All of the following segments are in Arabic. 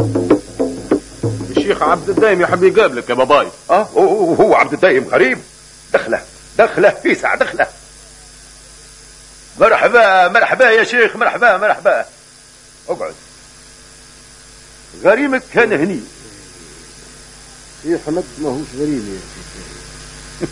الشيخ عبد الدايم يحب يقابلك يا باباي. هو عبد الدايم غريب؟ دخله فيسع دخله. مرحبا يا شيخ، مرحبا. اقعد. غريمك كان هني. يا حمد ماهوش غريم يا سيدي.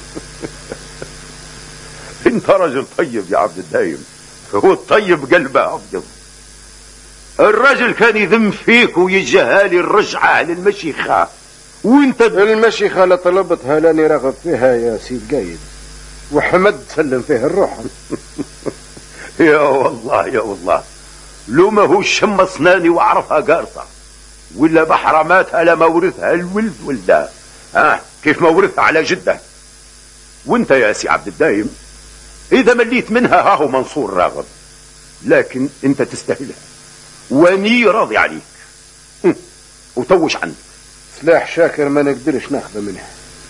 انت رجل طيب يا عبد الدايم، هو الطيب قلبه ابيض. الرجل كان يذم فيك ويجهالي الرجعة للمشيخة، وانت المشيخة اللي طلبتها لاني راغب فيها يا سيد قايد، وحمد سلم فيه الروح. يا والله لو ما هو شم اسناني وعرفها قارصة، ولا بحرماتها لما ورثها الولد ولا كيف ما ورثها على جده. وانت يا سي عبد الدايم اذا مليت منها هاهو منصور راغب، لكن انت تستاهلها واني راضي عليك. وتوش عنك. سلاح شاكر ما نقدرش ناخذه منها.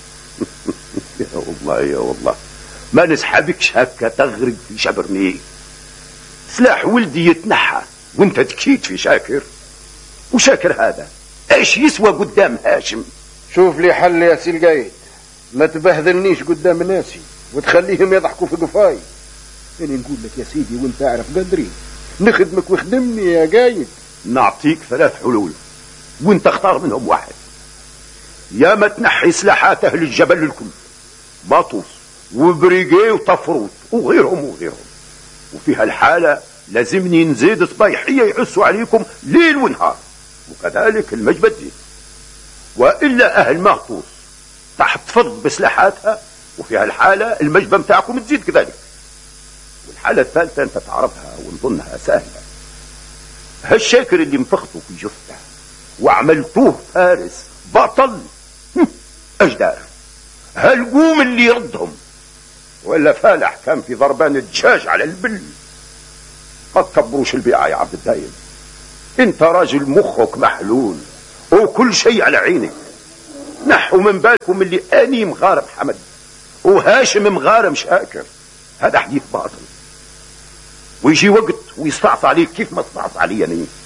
يا والله ما نسحبكش هكا تغرق في شبرني. سلاح ولدي يتنحى وانت تكيت في شاكر، وشاكر هذا ايش يسوى قدام هاشم؟ شوف لي حل يا سي القايد، ما تبهذلنيش قدام ناسي وتخليهم يضحكوا في قفاي. انا نقول لك يا سيدي وانت عارف قدري، نخدمك وخدمني يا قايد. نعطيك 3 حلول وانت اختار منهم واحد. يا ما تنحي سلاحات اهل الجبل الكل، باطوس وبريقي وطفروت وغيرهم، وفي هالحالة لازمني نزيد صبايحية يعسوا عليكم ليل ونهار، وكذلك المجبدين. وإلا أهل مغطوس تحتفظ بسلاحاتها، وفي هالحالة المجبة متاعكم تزيد كذلك. والحالة الثالثة أنت تعرفها ونظنها سهلة. هالشاكر اللي انفخته في جثة وعملتوه فارس بطل أجدار، هالقوم اللي يردهم، ولا فالح كان في ضربان الدجاج على البل. ما تكبروش البيعة يا عبد الدايم، انت راجل مخك محلول وكل شيء على عينك. نحوا من بالكم اللي اني مغارب حمد وهاشم مغارم شاكر، هذا حديث باطل. ويجي وقت ويستعصى عليك كيف ما استعصى علي أنا.